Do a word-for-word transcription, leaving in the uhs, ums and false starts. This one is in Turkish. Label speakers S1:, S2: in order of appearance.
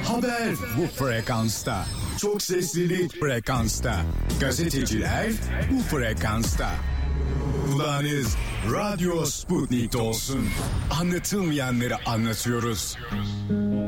S1: Haber bu frekansta. Çok seslilik frekansta. Gazeteciler bu frekansta. Kulağınız Radyo Sputnik'te olsun. Anlatılmayanları anlatıyoruz.